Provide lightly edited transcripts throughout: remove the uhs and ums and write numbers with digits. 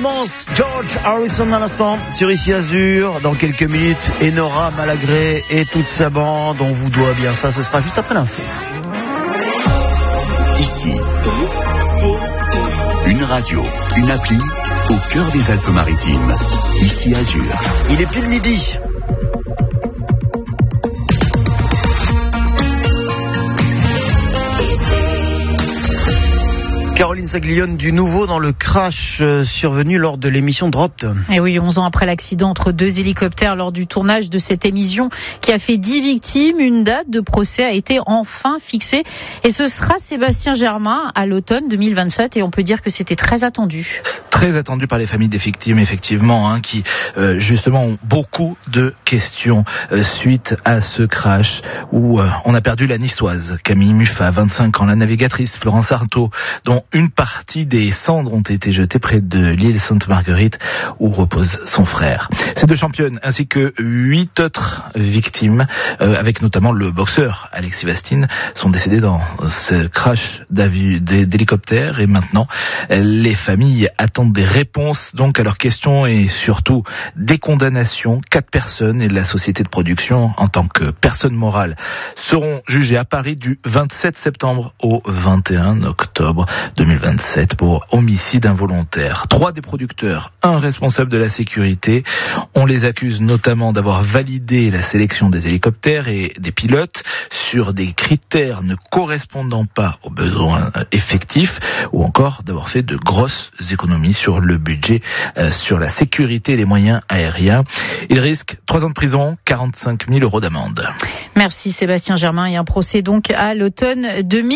l'immense George Harrison à l'instant sur Ici Azur. Dans quelques minutes, Enora Malagré et toute sa bande. On vous doit bien ça, ce sera juste après l'info. Ici, une radio, une appli au cœur des Alpes-Maritimes. Ici Azur. Il est pile midi. Caroline Saglione, du nouveau dans le crash survenu lors de l'émission Dropped. Et oui, 11 ans après l'accident entre deux hélicoptères lors du tournage de cette émission qui a fait 10 victimes, une date de procès a été enfin fixée. Et ce sera Sébastien Germain à l'automne 2027. Et on peut dire que c'était très attendu. Très attendu par les familles des victimes, effectivement, qui justement ont beaucoup de questions suite à ce crash où on a perdu la niçoise Camille Muffat, 25 ans, la navigatrice Florence Artaud, dont une partie des cendres ont été jetées près de l'île Sainte-Marguerite où repose son frère. Ces deux championnes ainsi que 8 autres victimes, avec notamment le boxeur Alexis Vastine, sont décédés dans ce crash d'hélicoptère et maintenant les familles attendent des réponses donc à leurs questions et surtout des condamnations. 4 personnes et la société de production en tant que personne morale seront jugées à Paris du 27 septembre au 21 octobre 2027 pour homicide involontaire. 3 des producteurs, 1 responsable de la sécurité. On les accuse notamment d'avoir validé la sélection des hélicoptères et des pilotes sur des critères ne correspondant pas aux besoins effectifs ou encore d'avoir fait de grosses économies sur le budget, sur la sécurité et les moyens aériens. Ils risquent 3 ans de prison, 45 000 € d'amende. Merci Sébastien Germain et un procès donc à l'automne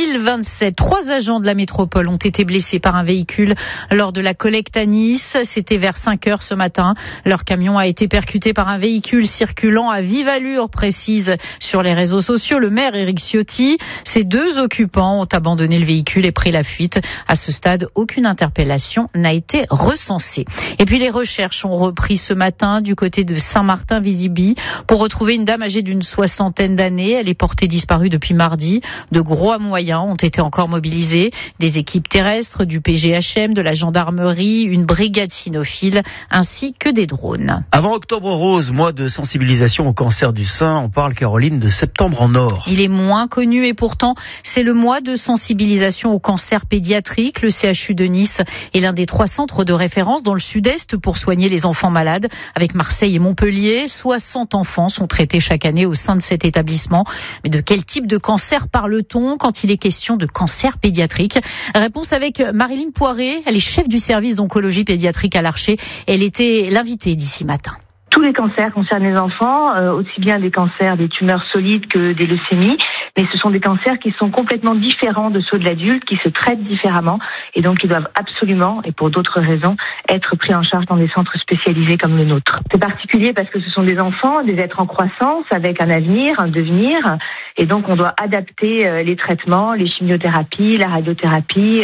2027. 3 agents de la métropole ont été blessés par un véhicule lors de la collecte à Nice. C'était vers 5h ce matin. Leur camion a été percuté par un véhicule circulant à vive allure, précise sur les réseaux sociaux le maire Éric Ciotti. Ces 2 occupants ont abandonné le véhicule et pris la fuite. À ce stade, aucune interpellation n'a été recensée. Et puis les recherches ont repris ce matin du côté de Saint-Martin-Vésubie pour retrouver une dame âgée d'une 60aine d'années. Elle est portée disparue depuis mardi. De gros moyens ont été encore mobilisés. Des équipes terrestres, du PGHM, de la gendarmerie, une brigade cynophile, ainsi que des drones. Avant Octobre Rose, mois de sensibilisation au cancer du sein, on parle, Caroline, de Septembre en Or. Il est moins connu et pourtant, c'est le mois de sensibilisation au cancer pédiatrique. Le CHU de Nice est l'un des 3 centres de référence dans le sud-est pour soigner les enfants malades. Avec Marseille et Montpellier, 60 enfants sont traités chaque année au sein de cet établissement. Mais de quel type de cancer parle-t-on quand il est question de cancer pédiatrique ? Réponse avec Marilyn Poiré, elle est chef du service d'oncologie pédiatrique à l'Archer. Elle était l'invitée d'ici matin. Tous les cancers concernent les enfants, aussi bien des cancers, des tumeurs solides que des leucémies, mais ce sont des cancers qui sont complètement différents de ceux de l'adulte, qui se traitent différemment et donc qui doivent absolument, et pour d'autres raisons, être pris en charge dans des centres spécialisés comme le nôtre. C'est particulier parce que ce sont des enfants, des êtres en croissance, avec un avenir, un devenir, et donc on doit adapter les traitements, les chimiothérapies, la radiothérapie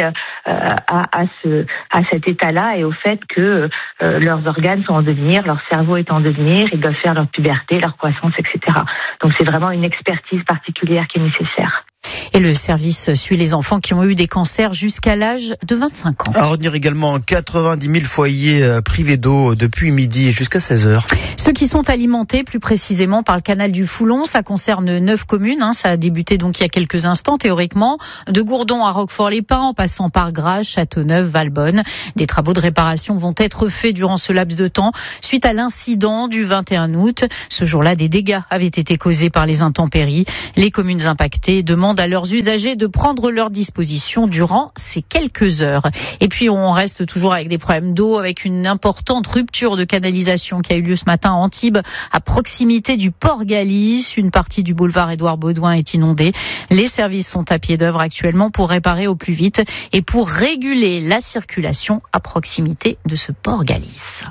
à cet état-là et au fait que leurs organes sont en devenir, leur cerveau est en devenir, ils doivent faire leur puberté, leur croissance, etc. Donc c'est vraiment une expertise particulière qui est nécessaire. Et le service suit les enfants qui ont eu des cancers jusqu'à l'âge de 25 ans. À retenir également 90 000 foyers privés d'eau depuis midi jusqu'à 16h. Ceux qui sont alimentés plus précisément par le canal du Foulon, ça concerne 9 communes. Ça a débuté donc il y a quelques instants théoriquement. De Gourdon à Roquefort-les-Pins en passant par Grasse, Châteauneuf, Valbonne. Des travaux de réparation vont être faits durant ce laps de temps suite à l'incident du 21 août. Ce jour-là, des dégâts avaient été causés par les intempéries. Les communes impactées demandent à leurs usagers de prendre leurs dispositions durant ces quelques heures. Et puis on reste toujours avec des problèmes d'eau, avec une importante rupture de canalisation qui a eu lieu ce matin à Antibes, à proximité du port Galice. Une partie du boulevard Édouard Baudouin est inondée. Les services sont à pied d'œuvre actuellement pour réparer au plus vite et pour réguler la circulation à proximité de ce port Galice.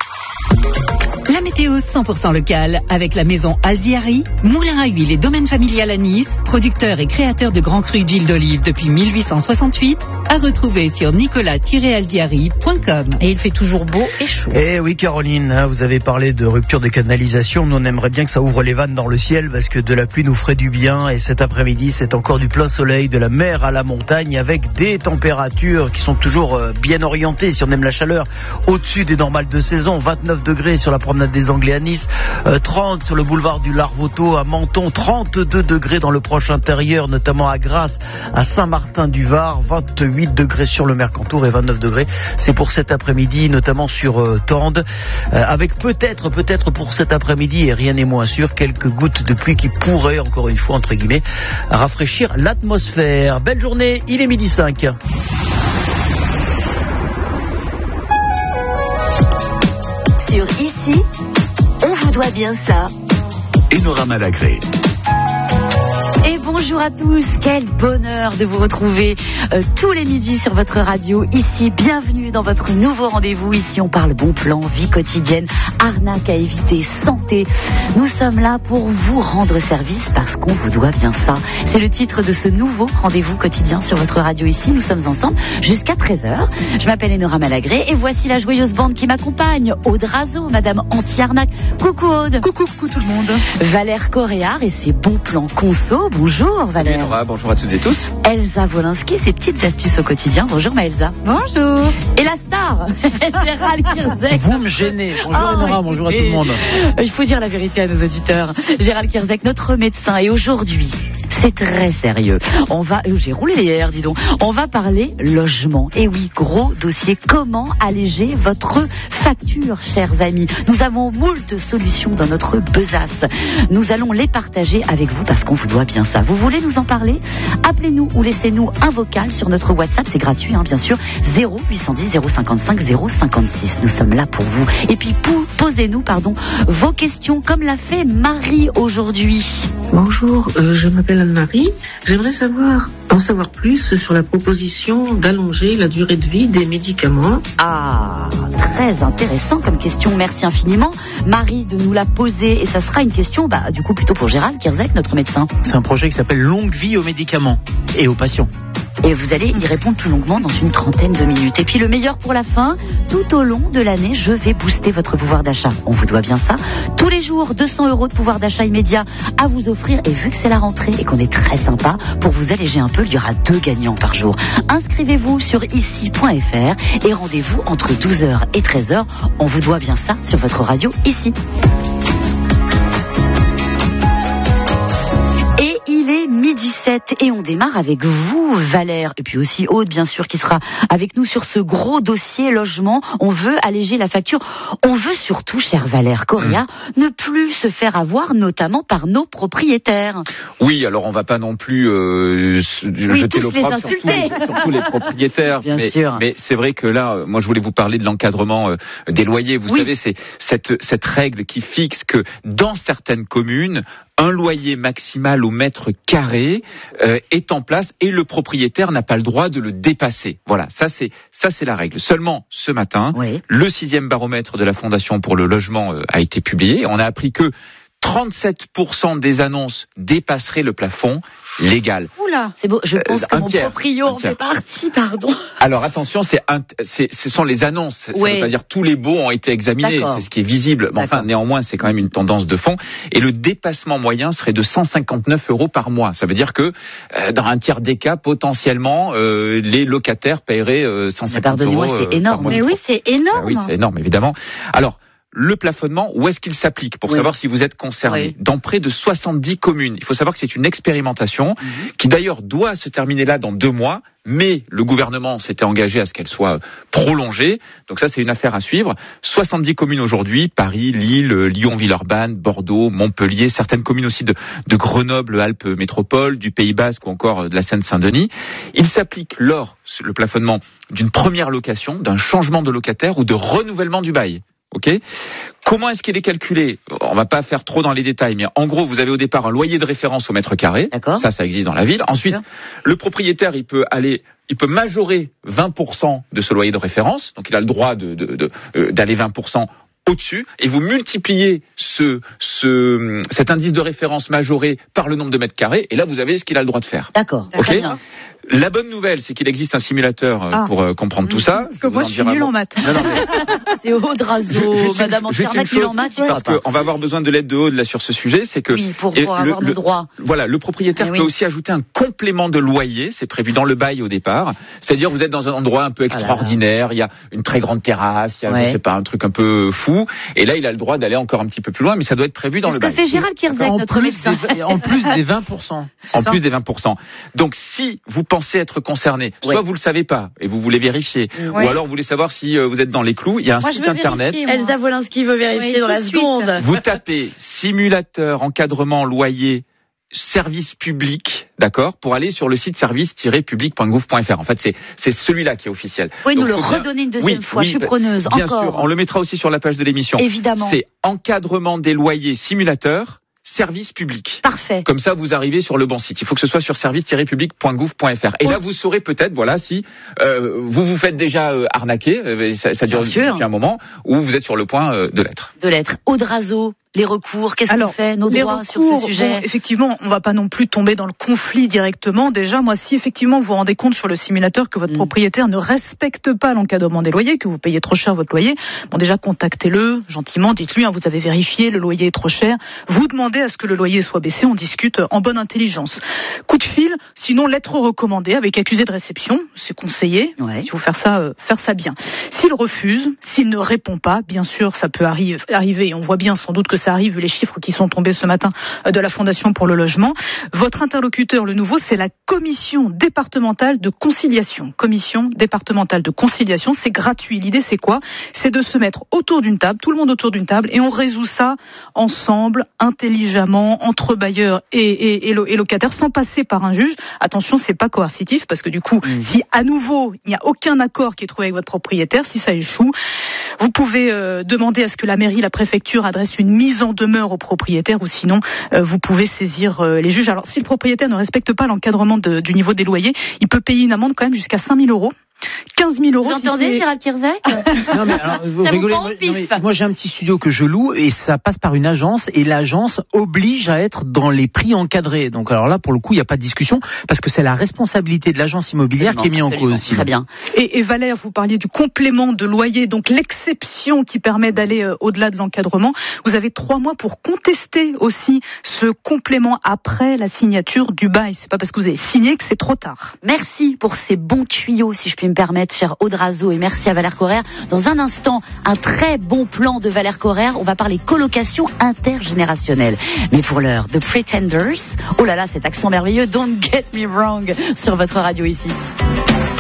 La météo 100% locale avec la maison Alziari, moulin à huile et domaine familial à Nice, producteur et créateur de grands crus d'huile d'olive depuis 1868, À retrouver sur nicolas-aldiari.com. Et il fait toujours beau et chaud. Eh oui, Caroline, vous avez parlé de rupture des canalisations. Nous, on aimerait bien que ça ouvre les vannes dans le ciel parce que de la pluie nous ferait du bien. Et cet après-midi, c'est encore du plein soleil, de la mer à la montagne avec des températures qui sont toujours bien orientées, si on aime la chaleur, au-dessus des normales de saison. 29 degrés sur la promenade des Anglais à Nice, 30 sur le boulevard du Larvoto à Menton, 32 degrés dans le proche intérieur, notamment à Grasse, à Saint-Martin-du-Var, 28 degrés sur le Mercantour et 29 degrés. C'est pour cet après-midi, notamment sur Tende, avec peut-être pour cet après-midi, et rien n'est moins sûr, quelques gouttes de pluie qui pourraient, encore une fois, entre guillemets, rafraîchir l'atmosphère. Belle journée, il est 12h05. Sur Ici, on vous doit bien ça. Enora Malagré. Et bonjour à tous, quel bonheur de vous retrouver tous les midis sur votre radio. Ici, bienvenue dans votre nouveau rendez-vous. Ici, on parle bon plan, vie quotidienne, arnaque à éviter, santé. Nous sommes là pour vous rendre service parce qu'on vous doit bien ça. C'est le titre de ce nouveau rendez-vous quotidien sur votre radio. Ici, nous sommes ensemble jusqu'à 13h. Je m'appelle Enora Malagré et voici la joyeuse bande qui m'accompagne. Aude Razo, Madame Anti-Arnaque. Coucou Aude. Coucou tout le monde. Valère Coréard et ses bons plans conso. Bonjour Valère. Salut Nora, bonjour à toutes et tous. Elsa Wolinski, ses petites astuces au quotidien. Bonjour Elsa. Bonjour. Et la star, Gérald Kierzek. Vous me gênez. Bonjour Enora, bonjour à tout le monde. Il faut dire la vérité à nos auditeurs. Gérald Kierzek, notre médecin, et aujourd'hui, c'est très sérieux. J'ai roulé les airs, dis donc. On va parler logement. Et oui, gros dossier. Comment alléger votre facture, chers amis? Nous avons moult solutions dans notre besace. Nous allons les partager avec vous parce qu'on vous doit bien ça. Vous voulez nous en parler? Appelez-nous ou laissez-nous un vocal sur notre WhatsApp. C'est gratuit, bien sûr. 0810 055 056. Nous sommes là pour vous. Et puis, posez-nous, vos questions comme l'a fait Marie aujourd'hui. Bonjour, je m'appelle Anne-Marie. J'aimerais en savoir plus sur la proposition d'allonger la durée de vie des médicaments. Ah, très intéressant comme question. Merci infiniment, Marie, de nous la poser. Et ça sera une question, du coup, plutôt pour Gérald Kierzek, notre médecin. C'est un projet qui s'appelle Longue vie aux médicaments et aux patients. Et vous allez y répondre plus longuement dans une trentaine de minutes. Et puis le meilleur pour la fin, tout au long de l'année, je vais booster votre pouvoir d'achat. On vous doit bien ça. Tous les jours, 200 € de pouvoir d'achat immédiat à vous offrir. Et vu que c'est la rentrée et qu'on est très sympa, pour vous alléger un peu, il y aura 2 gagnants par jour. Inscrivez-vous sur ici.fr et rendez-vous entre 12h et 13h. On vous doit bien ça sur votre radio Ici. Il est 12h07 et on démarre avec vous, Valère, et puis aussi Aude, bien sûr, qui sera avec nous sur ce gros dossier logement. On veut alléger la facture. On veut surtout, cher Valère Coréard, ne plus se faire avoir, notamment par nos propriétaires. Oui, alors on va pas non plus jeter l'opprobre sur tous les propriétaires. Bien sûr. Mais c'est vrai que là, moi je voulais vous parler de l'encadrement des loyers. Vous savez, c'est cette règle qui fixe que dans certaines communes, un loyer maximal au mètre carré est en place et le propriétaire n'a pas le droit de le dépasser. Voilà, ça c'est la règle. Seulement ce matin, le 6e baromètre de la Fondation pour le logement a été publié. On a appris que 37% des annonces dépasseraient le plafond légal. Oula, c'est beau. Je pense que mon proprio en fait partie, pardon. Alors attention, ce sont les annonces. Ça ne veut pas dire tous les baux ont été examinés. D'accord. C'est ce qui est visible. Mais enfin, néanmoins, c'est quand même une tendance de fond. Et le dépassement moyen serait de 159 € par mois. Ça veut dire que dans un tiers des cas, potentiellement, les locataires paieraient 150 €. Pardonnez-moi, c'est énorme. Mais oui, c'est énorme. Oui, c'est énorme, évidemment. Alors, le plafonnement, où est-ce qu'il s'applique pour savoir si vous êtes concerné? Dans près de 70 communes. Il faut savoir que c'est une expérimentation qui d'ailleurs doit se terminer là dans 2 mois, mais le gouvernement s'était engagé à ce qu'elle soit prolongée. Donc ça, c'est une affaire à suivre. 70 communes aujourd'hui, Paris, Lille, Lyon, Villeurbanne, Bordeaux, Montpellier, certaines communes aussi de Grenoble, Alpes Métropole, du Pays Basque ou encore de la Seine-Saint-Denis. Il s'applique lors, le plafonnement, d'une première location, d'un changement de locataire ou de renouvellement du bail. Ok. Comment est-ce qu'il est calculé? On va pas faire trop dans les détails, mais en gros, vous avez au départ un loyer de référence au mètre carré. D'accord. Ça existe dans la ville. Ensuite, le propriétaire, il peut majorer 20% de ce loyer de référence. Donc, il a le droit d'aller 20% au-dessus et vous multipliez cet indice de référence majoré par le nombre de mètres carrés et là vous avez ce qu'il a le droit de faire. D'accord. Okay. La bonne nouvelle, c'est qu'il existe un simulateur pour comprendre tout ça. Parce que moi, je suis nul en maths. C'est Audrazo, Madame Ansernac, nul en maths. Parce qu'on va avoir besoin de l'aide de Aude là sur ce sujet, c'est que pour avoir nos droits. Voilà, le propriétaire peut aussi ajouter un complément de loyer, c'est prévu dans le bail au départ. C'est-à-dire vous êtes dans un endroit un peu extraordinaire, il y a une très grande terrasse, il y a je sais pas un truc un peu fou, et là il a le droit d'aller encore un petit peu plus loin, mais ça doit être prévu dans le bail. Ce que fait Gérald Kierzek, notre médecin. En plus des 20%. En plus des 20%. Donc si vous pensez être concerné, soit vous le savez pas et vous voulez vérifier, ou alors vous voulez savoir si vous êtes dans les clous, il y a un site internet. Elsa Wolinski veut vérifier dans la seconde. Vous tapez simulateur encadrement loyer service public, d'accord, pour aller sur le site service-public.gouv.fr. En fait, c'est celui-là qui est officiel. Oui, nous le redonner une deuxième fois. Je suis preneuse. Bien sûr, on le mettra aussi sur la page de l'émission. Évidemment. C'est encadrement des loyers simulateur. Service public. Parfait. Comme ça, vous arrivez sur le bon site. Il faut que ce soit sur service-public.gouv.fr. Et là, vous saurez peut-être, voilà, si vous vous faites déjà arnaquer, ça dure depuis un moment, ou vous êtes sur le point de l'être. Audrazo, les recours, qu'est-ce qu'on fait, nos droits sur ce sujet? Bon, effectivement, on va pas non plus tomber dans le conflit directement. Déjà, moi, si effectivement vous vous rendez compte sur le simulateur que votre propriétaire ne respecte pas l'encadrement des loyers, que vous payez trop cher votre loyer, bon, déjà contactez-le gentiment, dites-lui, vous avez vérifié, le loyer est trop cher. Vous demandez à ce que le loyer soit baissé, on discute en bonne intelligence. Coup de fil, sinon lettre recommandée avec accusé de réception, c'est conseillé. Il faut faire ça bien. S'il refuse, s'il ne répond pas, bien sûr, ça peut arriver, et on voit bien sans doute que ça arrive vu les chiffres qui sont tombés ce matin de la Fondation pour le logement. Votre interlocuteur, le nouveau, c'est la commission départementale de conciliation. Commission départementale de conciliation, c'est gratuit. L'idée, c'est quoi? C'est de se mettre autour d'une table, tout le monde autour d'une table, et on résout ça ensemble, intelligemment, entre bailleurs et locataires, sans passer par un juge. Attention, c'est pas coercitif, parce que du coup, si à nouveau, il n'y a aucun accord qui est trouvé avec votre propriétaire, si ça échoue, vous pouvez demander à ce que la mairie, la préfecture adresse une mise en demeure au propriétaire, ou sinon vous pouvez saisir les juges. Alors si le propriétaire ne respecte pas l'encadrement du niveau des loyers, il peut payer une amende quand même jusqu'à 5 000 €. 15 000 €. Vous entendez, Gérald Kierzek? Non, mais alors, vous rigolez. Moi, j'ai un petit studio que je loue et ça passe par une agence et l'agence oblige à être dans les prix encadrés. Donc, alors là, pour le coup, il n'y a pas de discussion parce que c'est la responsabilité de l'agence immobilière qui est mise en cause. Très bien. Et Valère, vous parliez du complément de loyer, donc l'exception qui permet d'aller au-delà de l'encadrement. Vous avez 3 mois pour contester aussi ce complément après la signature du bail. C'est pas parce que vous avez signé que c'est trop tard. Merci pour ces bons tuyaux, si je puis me permettre, cher Audrazo, et merci à Valère Correr. Dans un instant, un très bon plan de Valère Correr. On va parler colocation intergénérationnelle. Mais pour l'heure, The Pretenders. Oh là là, cet accent merveilleux. Don't get me wrong sur votre radio ici.